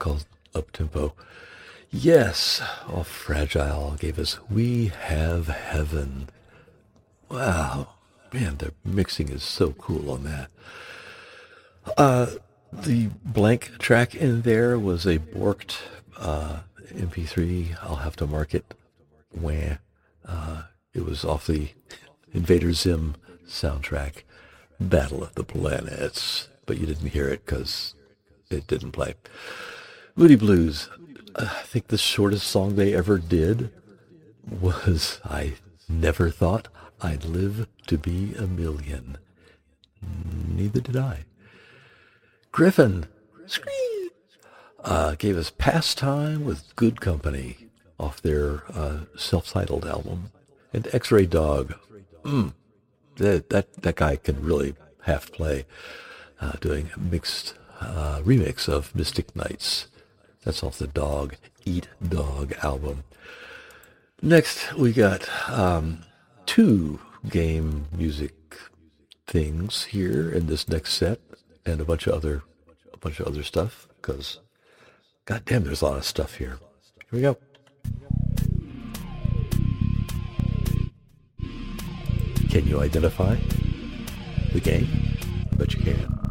called Up Tempo. Yes, off Fragile gave us We Have Heaven. Wow, man, the mixing is so cool on that. The blank track in there was a borked MP3. I'll have to mark it. Wah. It was off the Invader Zim soundtrack, Battle of the Planets. But you didn't hear it because it didn't play. Moody Blues. I think the shortest song they ever did was I Never Thought I'd Live to Be a Million. Neither did I. Griffin gave us Pastime with Good Company off their self-titled album. And X-Ray Dog. That guy can really half play, doing a mixed remix of Mystic Knights. That's off the Dog Eat Dog album. Next, we got two game music things here in this next set, and a bunch of other stuff. Because, goddamn, there's a lot of stuff here. Here we go. Can you identify the game? I bet you can.